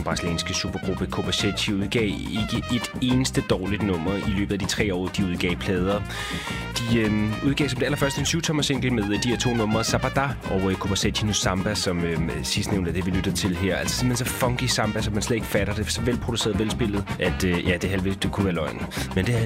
brasilianske supergruppe Cobacetti udgav ikke et eneste dårligt nummer i løbet af de 3 år, de udgav plader. De udgav som det allerførste en 7-tommer single med de her 2 numre, Sabada og Cobacetti no Samba, som sidstnævnte det, vi lytter til her. Altså simpelthen så funky samba, så man slet ikke fatter det. Så velproduceret, velspillet, at det halve, det kunne være løgn. Men det